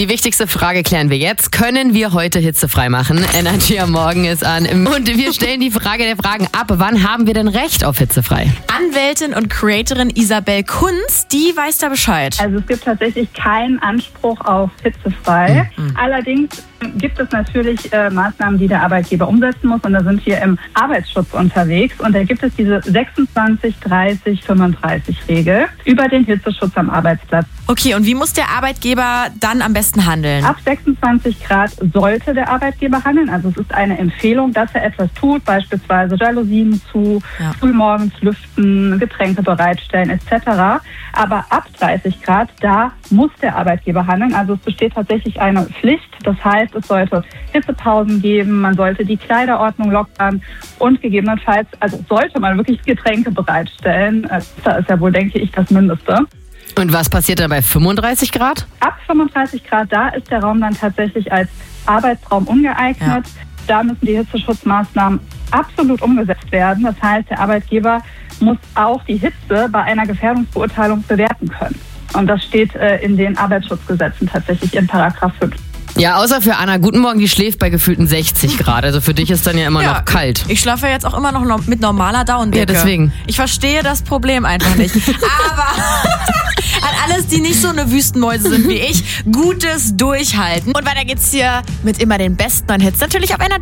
Die wichtigste Frage klären wir jetzt. Können wir heute hitzefrei machen? Energy am Morgen ist an. Und wir stellen die Frage der Fragen ab. Wann haben wir denn Recht auf hitzefrei? Anwältin und Creatorin Isabel Kunz, die weiß da Bescheid. Also es gibt tatsächlich keinen Anspruch auf hitzefrei. Allerdings gibt es natürlich Maßnahmen, die der Arbeitgeber umsetzen muss. Und da sind wir im Arbeitsschutz unterwegs. Und da gibt es diese 26-30-35-Regel über den Hitzeschutz am Arbeitsplatz. Okay, und wie muss der Arbeitgeber dann am besten handeln? Ab 26 Grad sollte der Arbeitgeber handeln. Also es ist eine Empfehlung, dass er etwas tut, beispielsweise Jalousien zu, frühmorgens lüften, Getränke bereitstellen etc. Aber ab 30 Grad, da muss der Arbeitgeber handeln. Also es besteht tatsächlich eine Pflicht. Das heißt, es sollte Hitzepausen geben, man sollte die Kleiderordnung lockern und gegebenenfalls, also sollte man wirklich Getränke bereitstellen. Da ist ja wohl, denke ich, das Mindeste. Und was passiert dann bei 35 Grad? Ab 35 Grad, da ist der Raum dann tatsächlich als Arbeitsraum ungeeignet. Ja. Da müssen die Hitzeschutzmaßnahmen absolut umgesetzt werden. Das heißt, der Arbeitgeber muss auch die Hitze bei einer Gefährdungsbeurteilung bewerten können. Und das steht in den Arbeitsschutzgesetzen tatsächlich in Paragraph 5. Ja, außer für Anna Guten Morgen, die schläft bei gefühlten 60 Grad. Also für dich ist dann ja immer noch kalt. Ich schlafe ja jetzt auch immer noch mit normaler Daunendecke. Ja, deswegen. Ich verstehe das Problem einfach nicht. Aber an alles, die nicht so eine Wüstenmäuse sind wie ich, gutes Durchhalten. Und weiter geht's hier mit immer den besten neuen Hits. Natürlich auf Energy.